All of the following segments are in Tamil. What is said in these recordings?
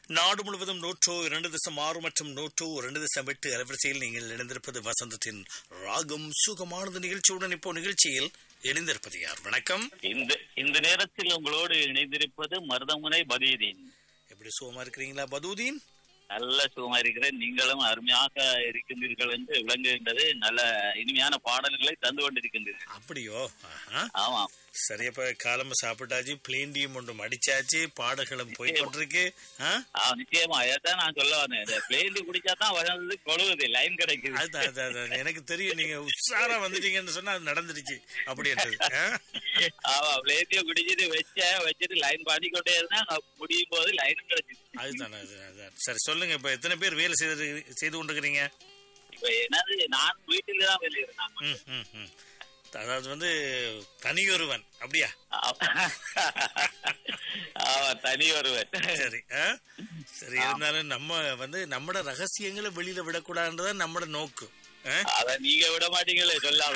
நாடு முழுவதும் 102.6 மற்றும் 102.8 அலைவரிசையில் நீங்கள் இணைந்திருப்பது வசந்தத்தின் ராகம் சுகமானது நிகழ்ச்சியுடன். இப்போ நிகழ்ச்சியில் இணைந்திருப்பது யார்? வணக்கம். இந்த நேரத்தில் உங்களோடு இணைந்திருப்பது மருதமுனை பதீதீன். எப்படி சுகமா இருக்கிறீங்களா பதூதீன்? நல்ல சுகமா இருக்கிறேன். நீங்களும் அருமையாக இருக்கின்றீர்கள் என்று விளங்குகின்றது. நல்ல இனிமையான பாடல்களை தந்து கொண்டிருக்கின்றீர்கள். அப்படியோ? ஆமா. சரி, அப்ப காலம்ப சாப்பிட்டாச்சு, பிளேன் டீம் ஒன்றும் அடிச்சாச்சு, பாடல்களும் போய் கொண்டிருக்கு. நிச்சயமா அதான் நான் சொல்ல வந்தேன். பிளேன் டீ குடிச்சாதான் வசந்தது கொழுவுது, லைன் கிடைக்குது. அதுதான் எனக்கு தெரியும், நீங்க உஷாரா வந்துட்டீங்கன்னு சொன்னா அது நடந்துருச்சு அப்படின்றது. ஆமா, பிளேன் டீ குடிச்சிட்டு வச்சுட்டு லைன் பாடிக்கொண்டே இருந்தா முடியும் போது லைன் கிடைச்சிது. அதுதான். சரி சொல்லுங்க, இப்ப எத்தனை பேர் வேலை செய்து கொண்டிருக்கிறீங்க? இப்ப என்னது, நான் வீட்டில தான் வேலை இருந்தேன். அதாவது தனியொருவன் அப்படியா? தனி ஒருவன். சரி சரி, இருந்தாலும் நம்ம நம்மட ரகசியங்களை வெளியில விடக்கூடாதுன்றதான் நம்மட நோக்கு. அத நீங்க விட மாட்டீங்களே சொல்லாம.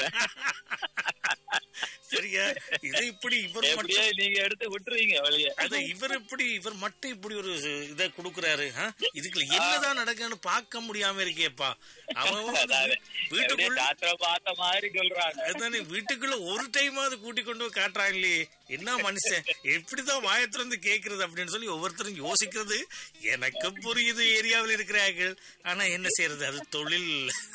சரியா? இது இப்படி இவர் நீங்க எடுத்து விட்டுருவீங்க வழிய. இவர் மட்டும் இப்படி ஒரு இதை கொடுக்குறாரு. இதுக்குள்ள என்னதான் நடக்குன்னு பார்க்க முடியாம இருக்கேப்பா. வீட்டுக்குள்ள பார்த்த மாதிரி சொல்றாங்க. அதுதானே, வீட்டுக்குள்ள ஒரு டைமாவது கூட்டி கொண்டு போய் காட்டுறாங்க இல்லையே. என்ன மனுஷன், எப்படிதான் வாயத்துல இருந்து கேக்குறது அப்படின்னு சொல்லி ஒவ்வொருத்தரும் யோசிக்கிறது எனக்கு புரியுது. ஏரியாவில் இருக்கிறார்கள், ஆனா என்ன செய்யறது, அது தொழில்.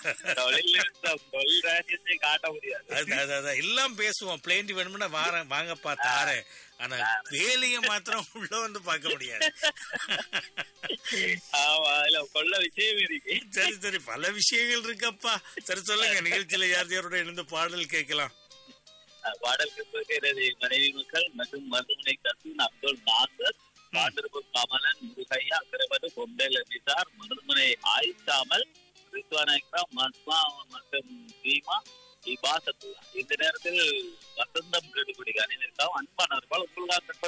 காட்ட முடியாது. எல்லாம் பேசுவோம், பிளேண்டி வேணும்னா வாங்கப்பா தாரேன், ஆனா வேலைய மாத்திரம் உள்ள வந்து பார்க்க முடியாது. கொள்ள விஷயம் இருக்கு. சரி, பல விஷயங்கள் இருக்கப்பா. சரி சொல்லுங்க, நிகழ்ச்சியில யாரோட இணைந்து பாடல் கேட்கலாம்? பாடல் கேட்கிறது மனைவி மக்கள் மற்றும் மருத்துவமனை கசூன் அப்துல் நாசர், பாண்டிருப்பு கமலன், முருகையா, அக்கரபது பொம்பேல் நிசார், மருத்துவமனை ஆயிஷாமல், ரித்வானா, மஸ்மா மற்றும் சீமா இபாசத்துல்லா. இந்த நேரத்தில் வசந்தம் கேட்டுக்கொண்டிருக்காங்க. அன்பானவர்கள் உங்களுக்காக